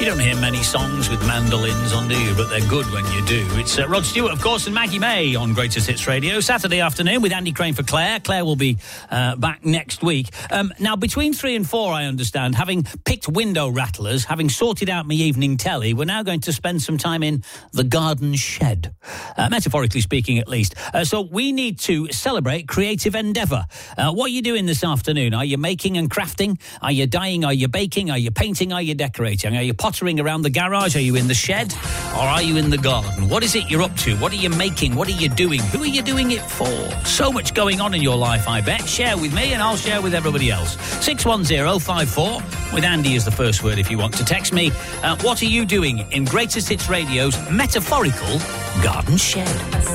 You don't hear many songs with mandolins on, do you? But they're good when you do. It's Rod Stewart, of course, and Maggie May on Greatest Hits Radio. Saturday afternoon with Andy Crane for Claire. Claire will be back next week. Now, between 3 and 4, I understand, having picked window rattlers, having sorted out my evening telly, we're now going to spend some time in the garden shed. Metaphorically speaking, at least. So we need to celebrate creative endeavour. What are you doing this afternoon? Are you making and crafting? Are you dyeing? Are you baking? Are you painting? Are you decorating? Are you pottering around the garage? Are you in the shed? Or are you in the garden? What is it you're up to? What are you making? What are you doing? Who are you doing it for? So much going on in your life, I bet. Share with me and I'll share with everybody else. 61054 with Andy is the first word if you want to text me. What are you doing in Greatest Hits Radio's metaphorical garden shed?